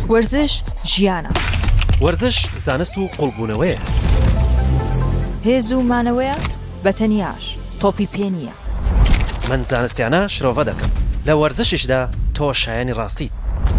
ورزش ژیانە. ورزش زانست و قوڵبوونەوەیە. هێز و مانەوەیە بەتەنیاش تۆپی پێ نییە. من زانستیانە شرۆڤە دەکەم. لە وەرزشیشدا تۆ شایانی ڕاستیت.